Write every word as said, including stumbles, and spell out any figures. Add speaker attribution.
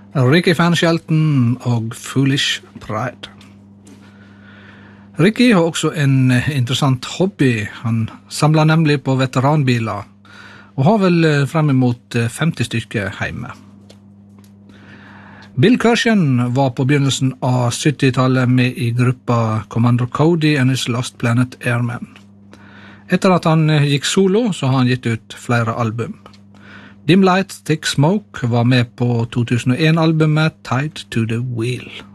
Speaker 1: Ricky Van Shelton og Foolish Pride. Ricky har også en interessant hobby. Han samler nemlig på veteranbiler, og har vel frem imot femti stykker hjemme. Bill Kershen var på begynnelsen av syttitallet med i gruppa Commander Cody and his Lost Planet Airmen. Etter at han gikk solo, så har han gitt ut flere album. Dim Light, Thick Smoke var med på to tusen og en-albumet Tied to the Wheel.